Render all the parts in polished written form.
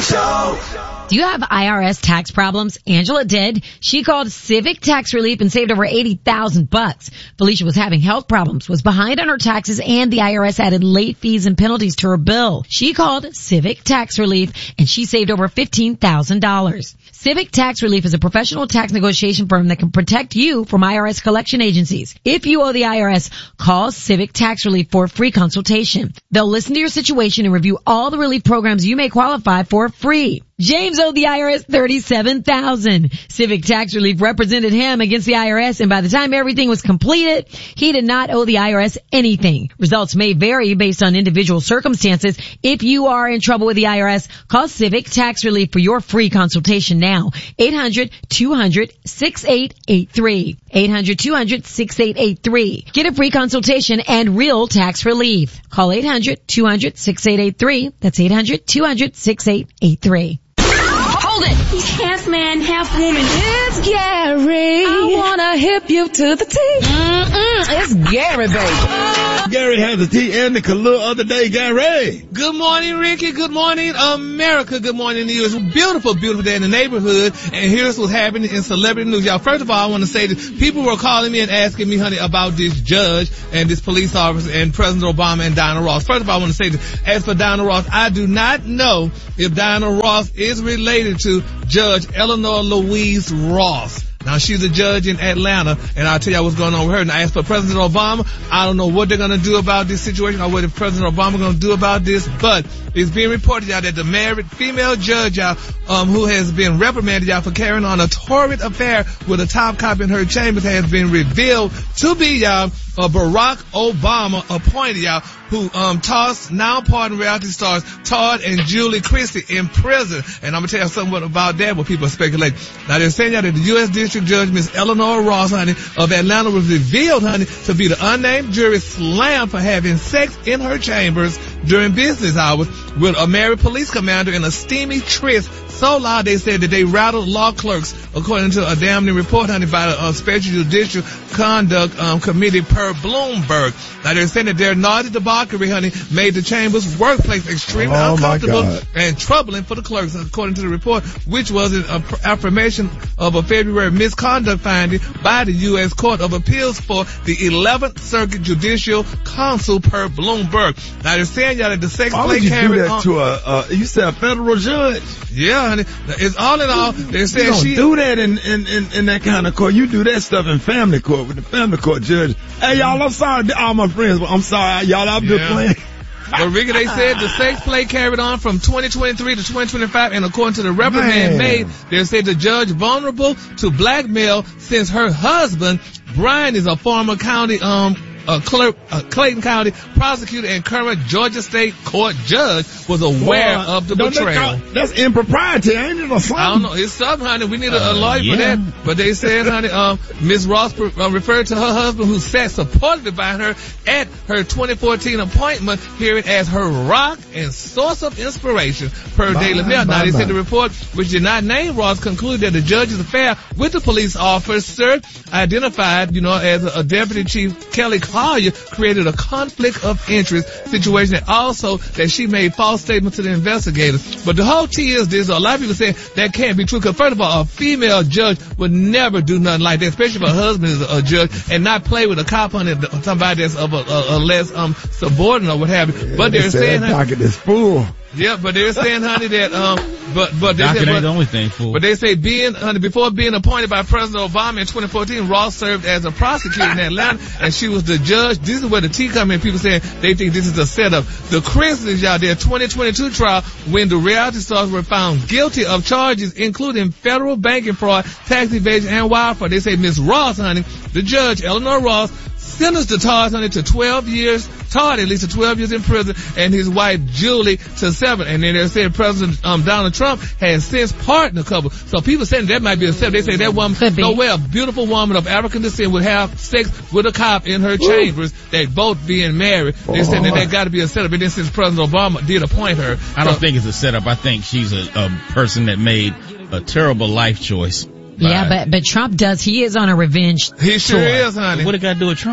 Show. Do you have IRS tax problems? Angela did. She called Civic Tax Relief and saved over $80,000. Felicia was having health problems, was behind on her taxes, and the IRS added late fees and penalties to her bill. She called Civic Tax Relief and she saved over $15,000. Civic Tax Relief is a professional tax negotiation firm that can protect you from IRS collection agencies. If you owe the IRS, call Civic Tax Relief for a free consultation. They'll listen to your situation and review all the relief programs you may qualify for free. James owed the IRS $37,000. Civic Tax Relief represented him against the IRS, and by the time everything was completed, he did not owe the IRS anything. Results may vary based on individual circumstances. If you are in trouble with the IRS, call Civic Tax Relief for your free consultation now. 800-200-6883. 800-200-6883. Get a free consultation and real tax relief. Call 800-200-6883. That's 800-200-6883. Hold it! He's half man, half woman. It's Gary. I wanna hip you to the T. It's Gary, baby. Gary had the tea and the Kahlua other day, Gary. Good morning, Ricky. Good morning, America. Good morning to you. It's a beautiful, beautiful day in the neighborhood, and here's what's happening in celebrity news. Y'all, first of all, I want to say that people were calling me and asking me, honey, about this judge and this police officer and President Obama and Diana Ross. First of all, I want to say that as for Diana Ross, I do not know if Diana Ross is related to Judge Eleanor Louise Ross. Now, she's a judge in Atlanta, and I'll tell you what's going on with her. Now, as for President Obama, I don't know what they're going to do about this situation or what the President Obama going to do about this, but it's being reported, y'all, that the married female judge, y'all, who has been reprimanded, y'all, for carrying on a torrid affair with a top cop in her chambers has been revealed to be, y'all, Barack Obama appointed, y'all, who tossed now pardoned reality stars Todd and Julie Christie in prison. And I'm gonna tell you something about that, what people are speculating. Now they're saying that the U.S. District Judge Miss Eleanor Ross, honey, of Atlanta was revealed, honey, to be the unnamed jury slammed for having sex in her chambers during business hours with a married police commander in a steamy tryst so loud they said that they rattled law clerks, according to a damning report, honey, by the Special Judicial Conduct Committee per Bloomberg. Now they're saying that their naughty debauchery, honey, made the chamber's workplace extremely uncomfortable and troubling for the clerks, according to the report, which was an affirmation of a February misconduct finding by the U.S. Court of Appeals for the 11th Circuit Judicial Council per Bloomberg. Now they're saying, y'all, that the sex play carried on. You said a federal judge? Yeah, honey. It's all in all. They're saying you don't do that in that kind of court. You do that stuff in family court with the family court judge. Hey, y'all, I'm sorry, all my friends, but I'm sorry, y'all, I've been playing. But Ricky, they said the sex play carried on from 2023 to 2025, and according to the reprimand made, they said the judge vulnerable to blackmail since her husband, Brian, is a former county Clayton County prosecutor and current Georgia State Court judge was aware of the betrayal. That's impropriety, ain't it? I don't know. It's something, honey. We need a lawyer for that. But they said, honey, Ms. Ross referred to her husband, who sat supported by her at her 2014 appointment hearing as her rock and source of inspiration, per Daily Mail. Now, they said the report, which did not name Ross, concluded that the judge's affair with the police officer identified, as a Deputy Chief Kelly Collier created a conflict of interest situation, and also that she made false statements to the investigators. But the whole tea is this: a lot of people say that can't be true, because first of all, a female judge would never do nothing like that, especially if her husband is a judge, and not play with a cop on it, somebody that's of a less subordinate or what have you. But they're saying docket is full. Yeah, but they're saying, honey, that but they docket say, ain't the only thing full. But they say before being appointed by President Obama in 2014, Ross served as a prosecutor in Atlanta, and she was the judge. This is where the tea come in. People saying they think this is a setup. The Christians, y'all, their 2022 trial, when the reality stars were found guilty of charges including federal banking fraud, tax evasion, and wire fraud. They say Miss Ross, honey, the judge, Eleanor Ross, sentenced the Todd, honey, to 12 years. Todd at least to 12 years in prison, and his wife Julie to 7. And then they said President Donald Trump has since pardoned a couple. So people saying that might be a step. They say that woman, no way a beautiful woman of African descent would have sex with a cop in her chambers. They both being married. They said that got to be a setup. And then since President Obama did appoint her, I don't think it's a setup. I think she's a person that made a terrible life choice. Yeah, but Trump does. He is on a revenge He sure is, honey. What it got to do with Trump?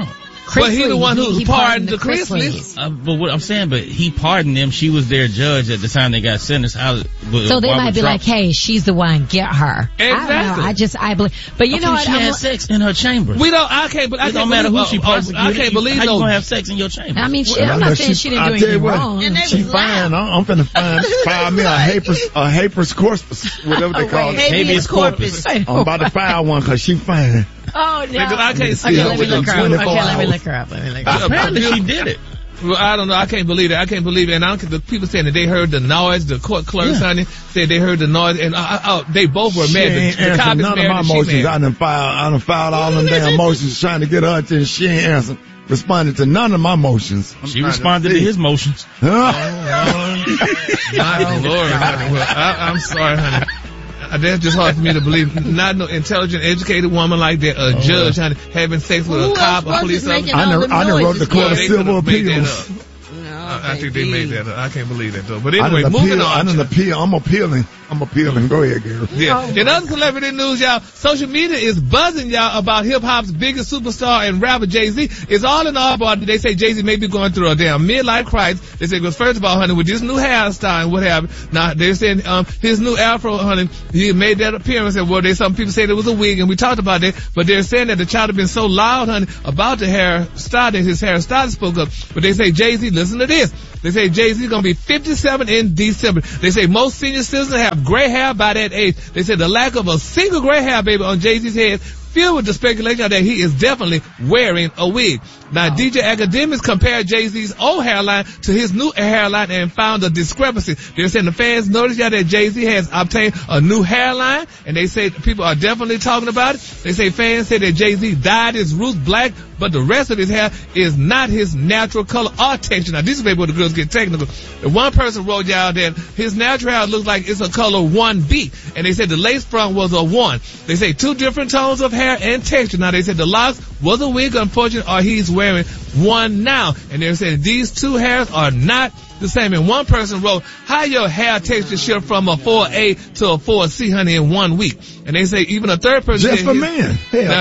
But he the one who pardoned the Chrisleys. But what I'm saying, but he pardoned them. She was their judge at the time they got sentenced. So they might be like, hey, she's the one, get her. Exactly. I believe. But you know what? She had sex in her chamber. It don't matter who she persecuted. I can't believe how you gonna have sex in your chamber? I mean, I'm not saying she didn't do anything wrong. She fine. I'm finna file me a habeas corpus, whatever they call it. Habeas corpus. I'm about to file one because she fine. Oh, no. I can't see her let me within look her up. 24 Let me look her up. Apparently she did it. Well, I don't know. I can't believe it. And the people saying that they heard the noise. The court clerks, honey, said they heard the noise, and they both were mad. The cop is none of my motions. I done filed all them damn motions trying to get her attention. She ain't answered. Responded to none of my motions. She responded to his motions. My Lord, I'm sorry, honey. That's just hard for me to believe. Not no intelligent, educated woman like that, a judge, honey, having sex with a cop, a police officer. I never wrote the Court of Civil Appeals. I think they made that up. I can't believe that though. But anyway, moving on. I'm appealing. Go ahead, Gary. Yeah. In other celebrity news, y'all, social media is buzzing y'all about hip hop's biggest superstar and rapper Jay-Z. It's all in all about, they say Jay-Z may be going through a damn midlife crisis. They say, because first of all, honey, with this new hairstyle and what have you. Now, they're saying, his new afro, honey, he made that appearance. And well, some people said it was a wig, and we talked about that. But they're saying that the child had been so loud, honey, about the hairstyle that his hairstyle spoke up. But they say, Jay-Z, listen to this. They say Jay-Z gonna be 57 in December. They say most senior citizens have gray hair by that age. They said the lack of a single gray hair, baby, on Jay-Z's head filled with the speculation that he is definitely wearing a wig. Now, DJ Academics compared Jay-Z's old hairline to his new hairline and found a discrepancy. They're saying the fans noticed that Jay-Z has obtained a new hairline, and they say people are definitely talking about it. They say fans say that Jay-Z dyed his roots black, but the rest of his hair is not his natural color or texture. Now, this is maybe where the girls get technical. The one person wrote y'all that his natural hair looks like it's a color 1B, and they said the lace front was a 1. They say 2 different tones of hair and texture. Now, they said the locks was a wig, unfortunately, or he's wearing one now. And they're saying these 2 hairs are not the same. And one person wrote, how your hair texture shift from a 4A to a 4C, honey, in 1 week. And they say even a third person just said, for men.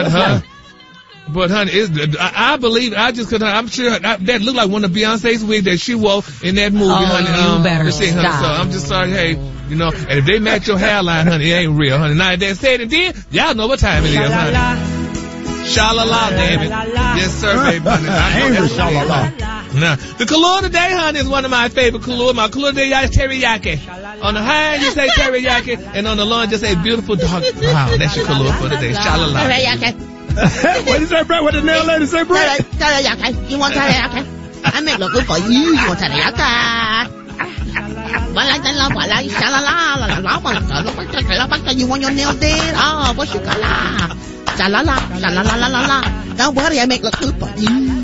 But honey, I believe, I'm sure that looked like one of Beyonce's wigs that she wore in that movie, honey. You better stop. Honey, so I'm just sorry, hey, you know, and if they match your hairline, honey, it ain't real, honey. Now, if they said it did, y'all know what time it is, honey. Sha-la-la, damn it. Yes, sir, baby, honey. I know that's sha-la-la. Now, the color today, honey, is one of my favorite colors. My color today is teriyaki. On the high end, you say teriyaki, and on the low end, just say beautiful dark brown. That's your color for today. Sha-la-la. Teriyaki. What you say, Brett? What the nail lady say, Brett? Teriyaki. You want teriyaki? I make look good for you. You want teriyaki? You want your nails did? Oh, what's your color? Sha-la-la, sha-la-la-la-la-la. Don't worry, I make look good for you.